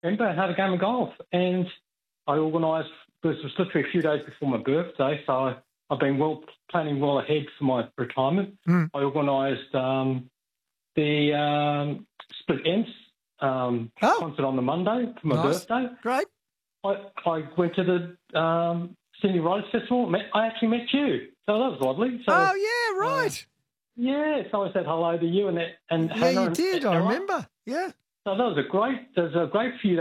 Remember, I had a game of golf, and I organised, because it was literally a few days before my birthday, so I've been planning well ahead for my retirement. I organised the Split Ends concert on the Monday for my birthday. Great. I went to the Sydney Writers Festival. I actually met you, so that was lovely. So, right. So I said hello to you and Yeah, Hannah you did. and I Ella. remember. Yeah. So that was a great few